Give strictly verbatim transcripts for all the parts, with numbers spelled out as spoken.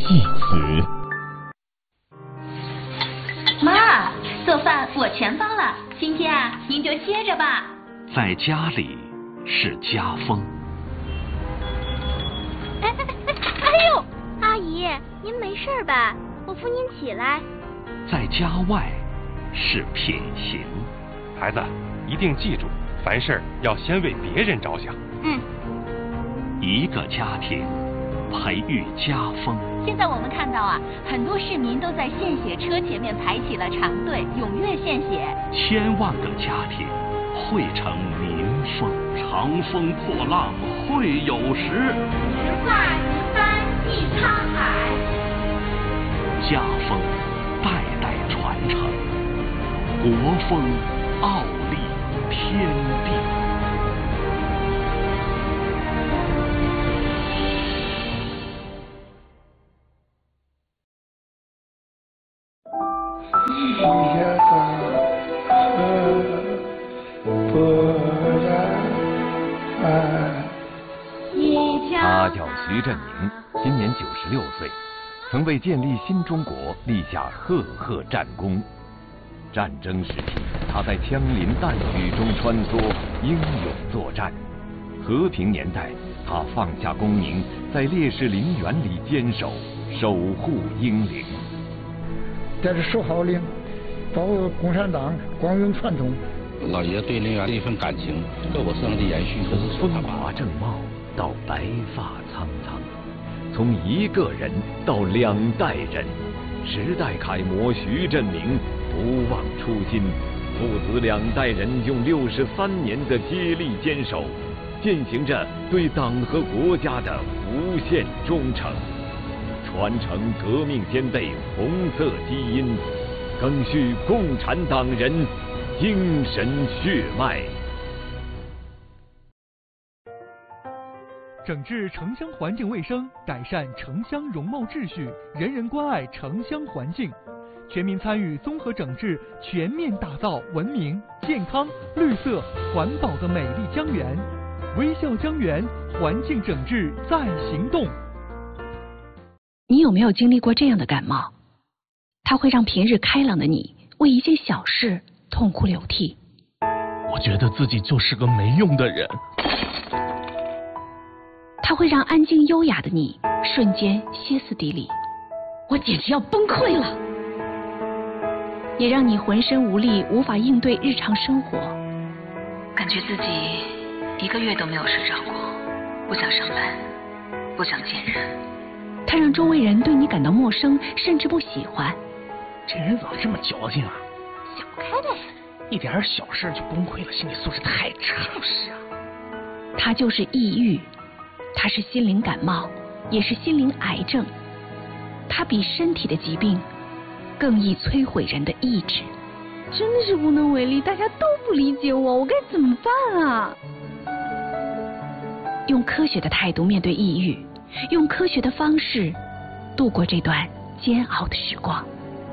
戏词。 妈，做饭我全包了，今天啊您就歇着吧。 在家里是家风。 哎哎哎哎呦，阿姨，您没事吧？我扶您起来。 在家外是品行。 孩子，一定记住，凡事要先为别人着想。 嗯。 一个家庭培育家风。 现在我们看到啊，很多市民都在献血车前面排起了长队，踊跃献血。 千万个家庭汇成民风，长风破浪会有时。 直挂直帆济沧海。 家风代代传承，国风傲立天地。 他叫徐振宁，今年九十六岁，曾为建立新中国立下赫赫战功。战争时期，他在枪林弹雨中穿梭，英勇作战；和平年代，他放下功名，在烈士陵园里坚守，守护英灵。 带着守号令，保卫共产党光荣传统。 老爷对陵园的一份感情，在我身上的延续， 从风华正茂到白发苍苍，从一个人到两代人，时代楷模徐振宁不忘初心，父子两代人用六十三年的接力坚守，践行着对党和国家的无限忠诚，传承革命先辈红色基因，赓续共产党人精神血脉。 整治城乡环境卫生，改善城乡容貌秩序，人人关爱城乡环境，全民参与综合整治，全面打造文明、健康、绿色、环保的美丽江源。微笑江源，环境整治在行动。 你有没有经历过这样的感冒？它会让平日开朗的你为一件小事痛哭流涕。 我觉得自己就是个没用的人。 它会让安静优雅的你瞬间歇斯底里，我简直要崩溃了。也让你浑身无力，无法应对日常生活， 感觉自己一个月都没有睡着过，不想上班，不想见人。 它让周围人对你感到陌生，甚至不喜欢。 这人怎么这么矫情啊？ 想不开呗， 一点小事就崩溃了，心理素质太差。 就是啊，它就是抑郁。它是心灵感冒，也是心灵癌症。它比身体的疾病更易摧毁人的意志。 真是无能为力，大家都不理解我，我该怎么办啊？ 用科学的态度面对抑郁，用科学的方式度过这段煎熬的时光。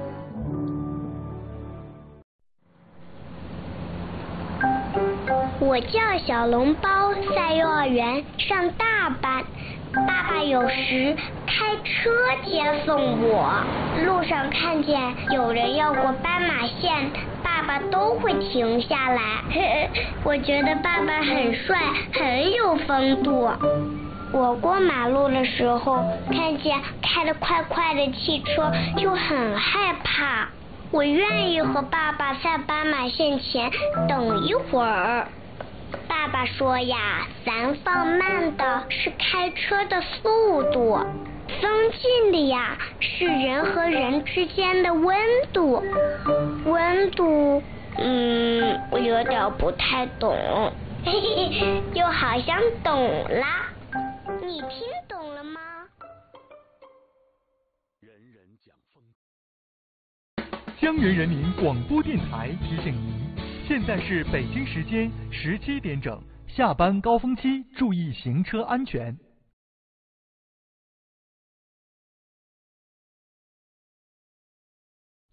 我叫小笼包，在幼儿园上大班。爸爸有时开车接送我，路上看见有人要过斑马线，爸爸都会停下来。我觉得爸爸很帅，很有风度。我过马路的时候，看见开得快快的汽车，就很害怕。我愿意和爸爸在斑马线前等一会儿。爸爸说呀，咱放慢的是开车的速度，放近的呀是人和人之间的温度。温度，嗯，我有点不太懂，嘿嘿，又好像懂啦。你听懂了吗？ 人人讲风。江源人民广播电台提醒您，现在是北京时间十七点整，下班高峰期，注意行车安全。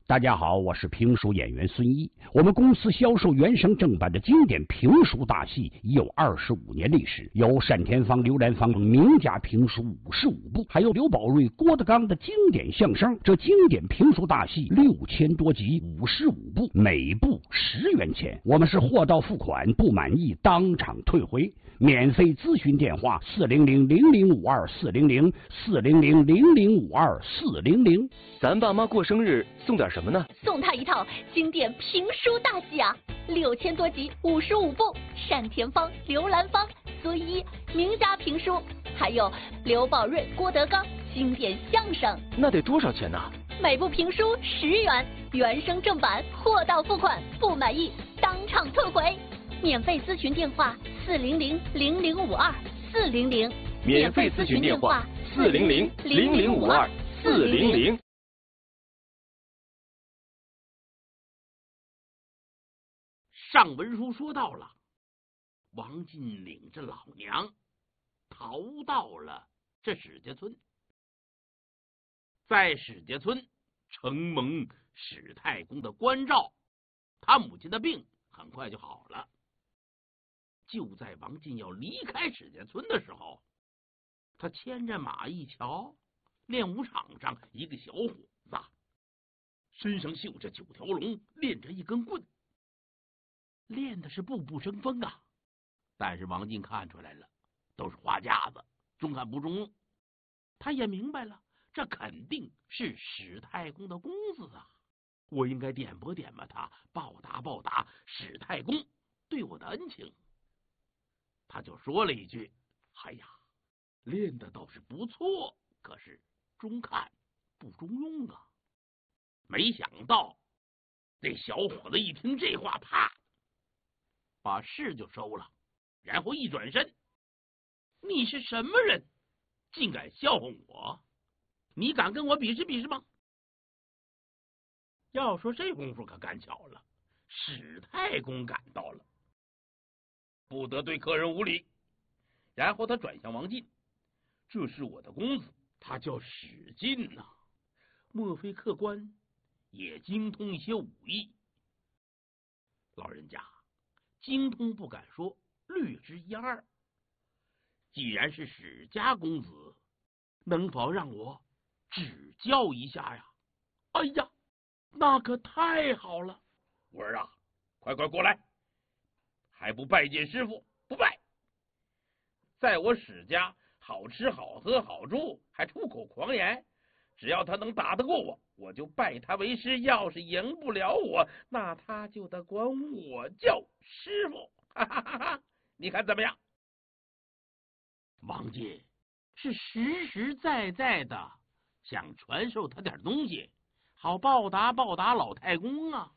大家好，我是评书演员孙一。我们公司销售原声正版的经典评书大戏已有二十五年历史，有单田芳、刘兰芳名家评书五十五部，还有刘宝瑞、郭德纲的经典相声。这经典评书大戏六千多集，五十五部，每部十元钱。我们是货到付款，不满意当场退回。免费咨询电话：四零零零零五二四零零四零零零零五二四零零。 咱爸妈过生日送点什么呢？ 送他一套经典评书大戏啊，六千多集，五十五部，单田芳、刘兰芳、孙一名家评书，还有刘宝瑞、郭德纲经典相声。 那得多少钱呢？ 每部评书十元，原声正版，货到付款，不满意当场退回。免费咨询电话：四零零零零五二四零零。 免费咨询电话：四零零零零五二四零零。 上文书说到了，王进领着老娘逃到了这史家村，在史家村承蒙史太公的关照，他母亲的病很快就好了。就在王进要离开史家村的时候，他牵着马一瞧，练武场上一个小伙子，身上绣着九条龙，练着一根棍，练的是步步生风啊。但是王进看出来了，都是花架子，中看不中用。他也明白了，这肯定是史太公的公子啊，我应该点拨点拨他，报答报答史太公对我的恩情。他就说了一句：哎呀，练的倒是不错，可是中看不中用啊。没想到这小伙子一听这话，啪，把事就收了，然后一转身：你是什么人，竟敢笑话我？你敢跟我比试比试吗？要说这功夫可赶巧了，史太公赶到了，不得对客人无礼。然后他转向王进：这是我的公子，他叫史进呐、啊，莫非客官也精通一些武艺？老人家，精通不敢说，略知一二。既然是史家公子，能否让我指教一下呀？哎呀，那可太好了！我儿啊，快快过来，还不拜见师傅？不拜，在我史家好吃好喝好住，还出口狂言，只要他能打得过我，我就拜他为师。要是赢不了我，那他就得管我叫师傅。哈哈哈哈！你看怎么样？王进是实实在在的想传授他点东西，好报答报答老太公啊。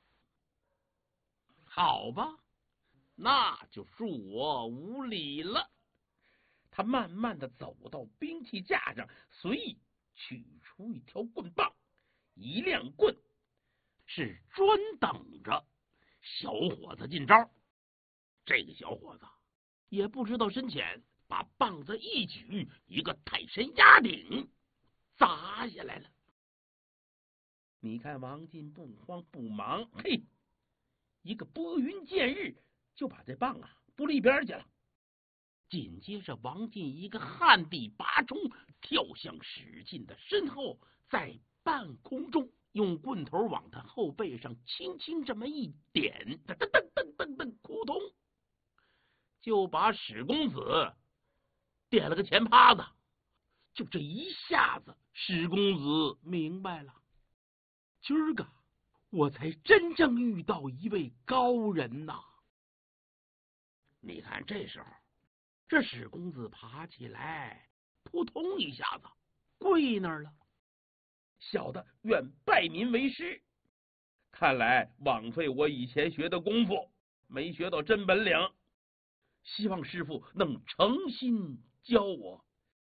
好吧，那就恕我无礼了。他慢慢的走到兵器架上，随意取出一条棍棒，一亮棍，是专等着小伙子进招。这个小伙子也不知道深浅，把棒子一举，一个泰山压顶砸下来了。你看王进不慌不忙，嘿，一个拨云见日就把这棒啊拨了一边去了。紧接着王进一个旱地拔冲，跳向史进的身后，在半空中用棍头往他后背上轻轻这么一点，噔噔噔噔噔噔，扑通，就把史公子点了个前趴子。就这一下子，史公子明白了，今儿个我才真正遇到一位高人呐！你看这时候，这史公子爬起来，扑通一下子跪那儿了。小的愿拜您为师，看来枉费我以前学的功夫，没学到真本领，希望师傅能诚心教我。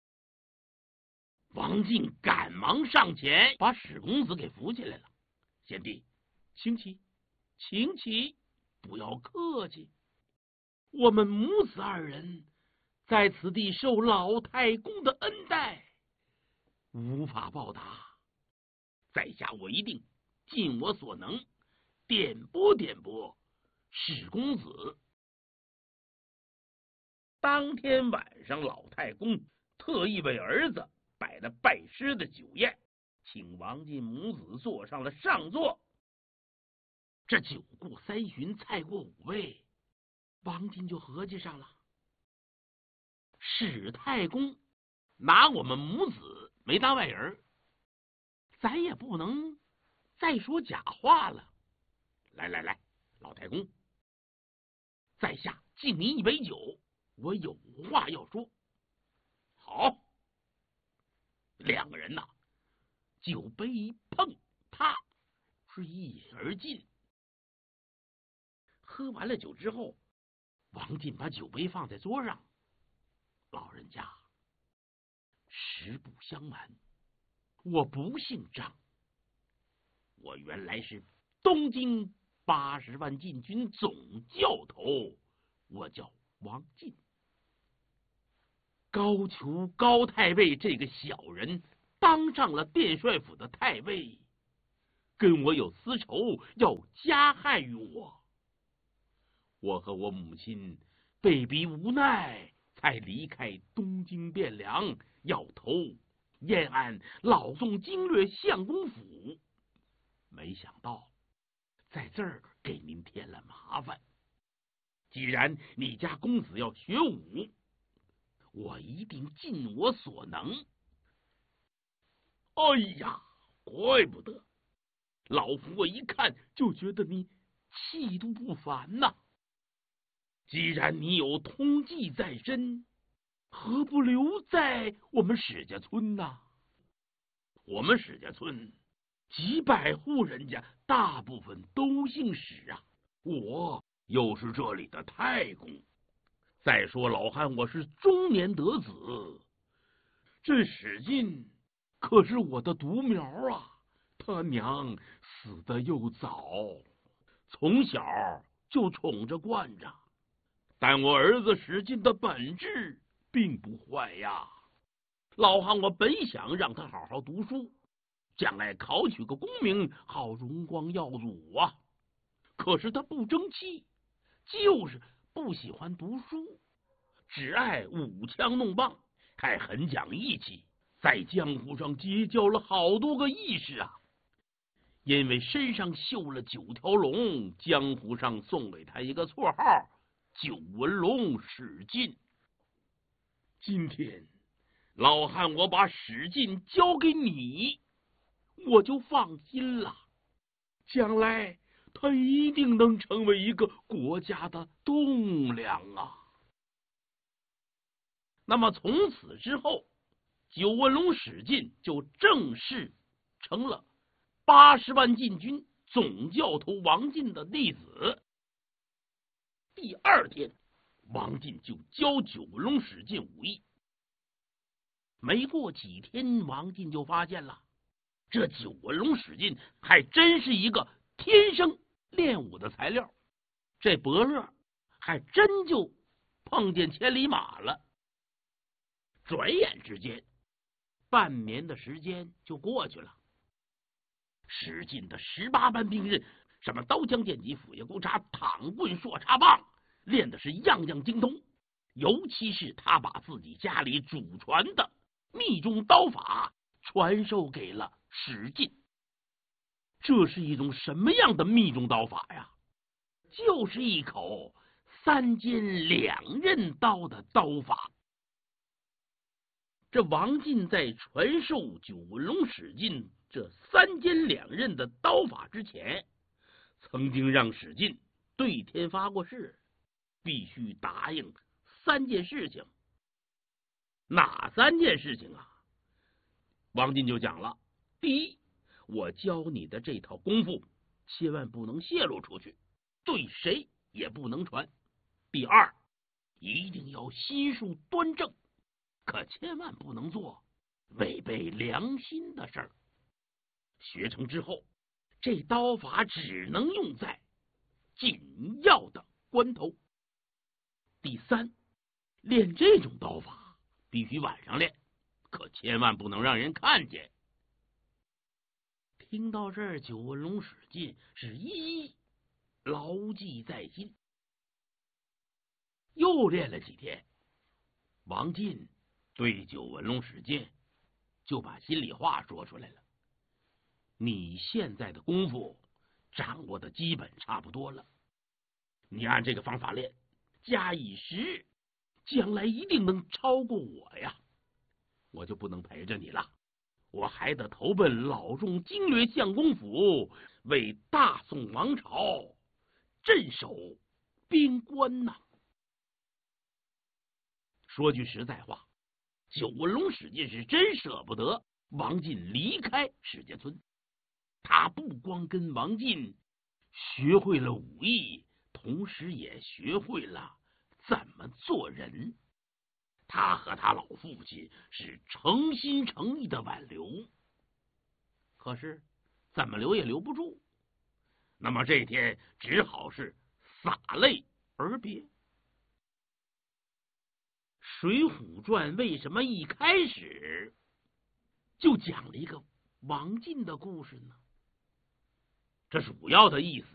王进赶忙上前把史公子给扶起来了。贤弟，请起，请起，不要客气。我们母子二人在此地受老太公的恩待，无法报答，在下我一定尽我所能点拨点拨史公子。当天晚上，老太公特意为儿子摆了拜师的酒宴，请王进母子坐上了上座。这酒过三巡，菜过五味，王进就合计上了，史太公拿我们母子没当外人，咱也不能再说假话了。来来来，老太公，在下敬您一杯酒，我有话要说。好，两个人呐，酒杯一碰，啪，是一饮而尽。喝完了酒之后，王进把酒杯放在桌上。老人家，实不相瞒，我不姓张，我原来是东京八十万禁军总教头，我叫王进。高俅高太尉这个小人当上了殿帅府的太尉，跟我有私仇，要加害于我。我和我母亲被逼无奈，才离开东京汴梁，要投燕安老宋经略相公府。没想到在这儿给您添了麻烦。既然你家公子要学武，我一定尽我所能。哎呀，怪不得老夫我一看就觉得你气度不凡呐！既然你有通计在身，何不留在我们史家村呢？我们史家村几百户人家，大部分都姓史啊，我又是这里的太公。再说老汉我是中年得子，这史进可是我的独苗啊，他娘死得又早，从小就宠着惯着。但我儿子史进的本质并不坏呀，老汉我本想让他好好读书，将来考取个功名，好荣光耀祖啊。可是他不争气，就是不喜欢读书，只爱舞枪弄棒，还很讲义气，在江湖上结交了好多个义士啊。因为身上绣了九条龙，江湖上送给他一个绰号，九纹龙史进。今天老汉我把史进交给你，我就放心了，将来他一定能成为一个国家的栋梁啊。那么从此之后，九纹龙史进就正式成了八十万禁军总教头王进的弟子。第二天，王进就教九纹龙史进武艺。没过几天，王进就发现了，这九纹龙史进还真是一个天生练武的材料。这伯乐还真就碰见千里马了。转眼之间，半年的时间就过去了。史进的十八般兵刃，什么刀枪剑戟斧钺钩叉躺棍槊叉棒，练的是样样精通。尤其是他把自己家里祖传的秘中刀法传授给了史进。这是一种什么样的秘中刀法呀？就是一口三尖两刃刀的刀法。这王进在传授九纹龙史进这三尖两刃的刀法之前，曾经让史进对天发过誓，必须答应三件事情。哪三件事情啊？王进就讲了：第一，我教你的这套功夫千万不能泄露出去，对谁也不能传。第二，一定要心术端正，可千万不能做违背良心的事儿。学成之后，这刀法只能用在紧要的关头。第三，练这种刀法必须晚上练，可千万不能让人看见。 听到这儿，九纹龙史进是一一牢记在心。又练了几天，王进对九纹龙史进就把心里话说出来了：你现在的功夫掌握的基本差不多了，你按这个方法练，假以时日，将来一定能超过我呀！我就不能陪着你了，我还得投奔老中经略相公府，为大宋王朝镇守边关呐。说句实在话，九纹龙史进是真舍不得王进离开史家村。他不光跟王进学会了武艺，同时也学会了怎么做人。他和他老父亲是诚心诚意的挽留，可是怎么留也留不住。那么这天只好是洒泪而别。《水浒传》为什么一开始就讲了一个王进的故事呢？这主要的意思